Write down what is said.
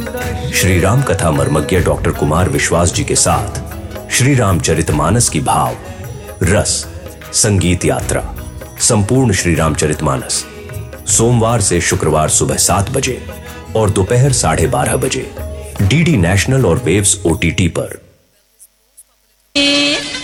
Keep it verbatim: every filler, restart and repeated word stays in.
श्री राम कथा मर्मज्ञ डॉक्टर कुमार विश्वास जी के साथ श्री रामचरितमानस की भाव रस संगीत यात्रा संपूर्ण श्री रामचरितमानस सोमवार से शुक्रवार सुबह सात बजे और दोपहर साढ़े बारह बजे डीडी नेशनल और वेव्स ओटीटी पर।